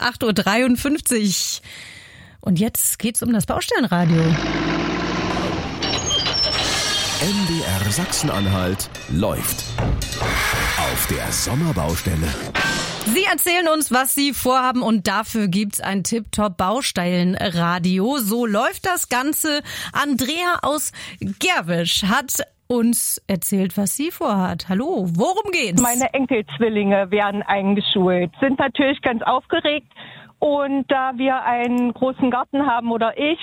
8:53 Uhr. Und jetzt geht's um das Baustellenradio. MDR Sachsen-Anhalt läuft auf der Sommerbaustelle. Sie erzählen uns, was Sie vorhaben, und dafür gibt's ein Tip-Top-Baustellenradio. So läuft das Ganze. Andrea aus Gerwisch hat uns erzählt, was sie vorhat. Hallo, worum geht's? Meine Enkelzwillinge werden eingeschult, sind natürlich ganz aufgeregt. Und da wir einen großen Garten haben, oder ich,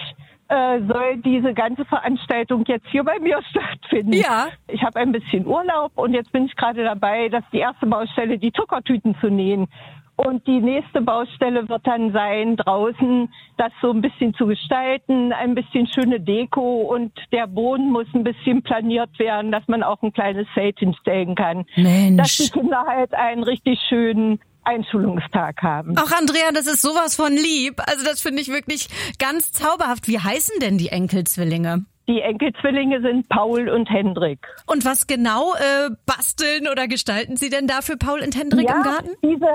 soll diese ganze Veranstaltung jetzt hier bei mir stattfinden. Ja. Ich habe ein bisschen Urlaub und jetzt bin ich gerade dabei, die erste Baustelle, die Zuckertüten zu nähen. Und die nächste Baustelle wird dann sein, draußen das so ein bisschen zu gestalten, ein bisschen schöne Deko, und der Boden muss ein bisschen planiert werden, dass man auch ein kleines Zelt hinstellen kann. Mensch. Dass die Kinder halt einen richtig schönen Einschulungstag haben. Ach, Andrea, das ist sowas von lieb. Also das finde ich wirklich ganz zauberhaft. Wie heißen denn die Enkelzwillinge? Die Enkelzwillinge sind Paul und Hendrik. Und was genau basteln oder gestalten Sie denn da für Paul und Hendrik im Garten?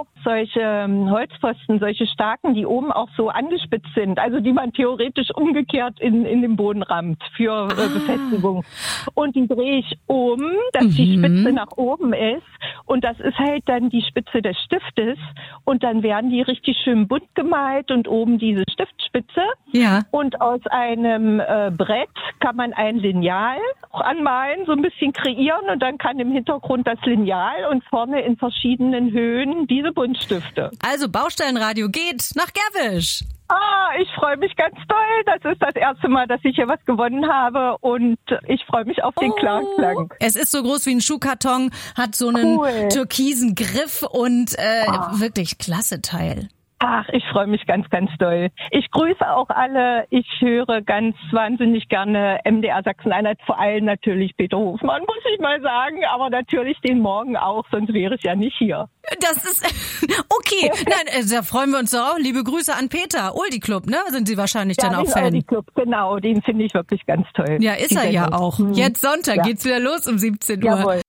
Solche Holzpfosten, solche starken, die oben auch so angespitzt sind, also die man theoretisch umgekehrt in den Boden rammt für Befestigung. Und die drehe ich um, dass die Spitze nach oben ist, und das ist halt dann die Spitze des Stiftes, und dann werden die richtig schön bunt gemalt und oben diese Stiftspitze. Ja. Und aus einem Brett kann man ein Lineal auch anmalen, so ein bisschen kreieren, und dann kann im Hintergrund das Lineal und vorne in verschiedenen Höhen diese Buntstifte. Also Baustellenradio geht nach Gerwisch. Ich freue mich ganz doll. Das ist das erste Mal, dass ich hier was gewonnen habe, und ich freue mich auf den Klang. Es ist so groß wie ein Schuhkarton, hat so einen türkisen Griff und wirklich klasse Teil. Ach, ich freue mich ganz, ganz doll. Ich grüße auch alle. Ich höre ganz wahnsinnig gerne MDR Sachsen-Anhalt, vor allem natürlich Peter Hofmann, muss ich mal sagen, aber natürlich den Morgen auch, sonst wäre ich ja nicht hier. Das ist okay. Nein, da freuen wir uns auch. Liebe Grüße an Peter. Oldie Club, ne? Sind Sie wahrscheinlich dann auch Fan? Oldie Club, genau. Den finde ich wirklich ganz toll. Ja, ist er ja auch. Jetzt Sonntag geht's wieder los um 17 Uhr. Jawohl.